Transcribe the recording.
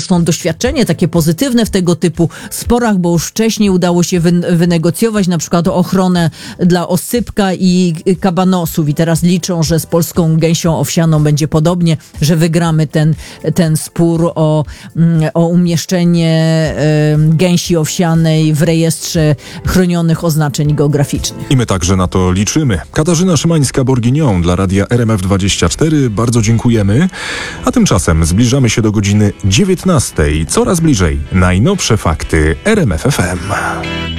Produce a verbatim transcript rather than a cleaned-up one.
zresztą doświadczenie takie pozytywne w tego typu sporach, bo już wcześniej udało się wy- wynegocjować na przykład ochronę dla oscypka i kabanosów i teraz liczą, że z polską gęsią owsianą będzie podobnie, że wygramy ten, ten spór o, o umieszczenie y, gęsi owsianej w rejestrze chronionych oznaczeń geograficznych. I my także na to liczymy. Katarzyna Szymańska-Borginią dla Radia R M F dwadzieścia cztery. Bardzo dziękujemy. A tymczasem zbliżamy się do godziny dziewiętnastej. Coraz bliżej. Najnowsze fakty R M F F M.